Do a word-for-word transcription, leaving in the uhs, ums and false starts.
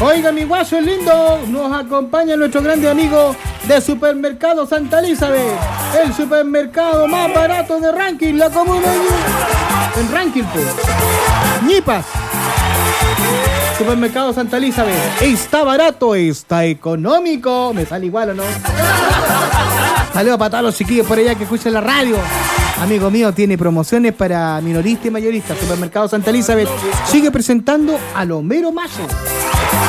Oiga, mi guaso es lindo, nos acompaña nuestro grande amigo de Supermercado Santa Elizabeth, el supermercado más barato de Ranking, la comuna en Ranking, pues. Ñipas. Supermercado Santa Elizabeth, está barato, está económico, me sale igual o no. Saludos para todos los chiquillos por allá que escuchan la radio. Amigo mío, tiene promociones para minoristas y mayoristas. Supermercado Santa Elizabeth sigue presentando al Homero Mayo.